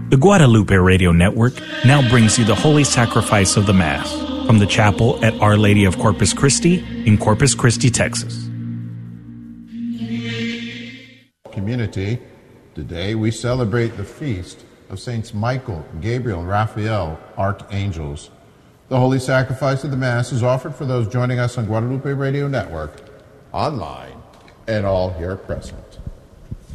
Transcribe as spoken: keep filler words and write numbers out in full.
The Guadalupe Radio Network now brings you the Holy Sacrifice of the Mass from the chapel at Our Lady of Corpus Christi in Corpus Christi, Texas. Community, today we celebrate the feast of Saints Michael, Gabriel, and Raphael, archangels. The Holy Sacrifice of the Mass is offered for those joining us on Guadalupe Radio Network, online, and all here present.